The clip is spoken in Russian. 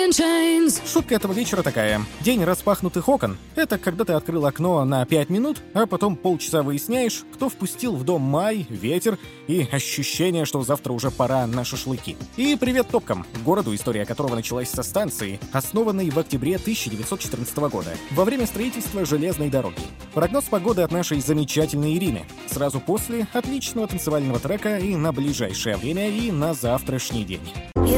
Шутка этого вечера такая. День распахнутых окон — это когда ты открыл окно на 5 минут, а потом полчаса выясняешь, кто впустил в дом май, ветер и ощущение, что завтра уже пора на шашлыки. И привет топкам, городу, история которого началась со станции, основанной в октябре 1914 года, во время строительства железной дороги. Прогноз погоды от нашей замечательной Ирины. Сразу после отличного танцевального трека и на ближайшее время, и на завтрашний день.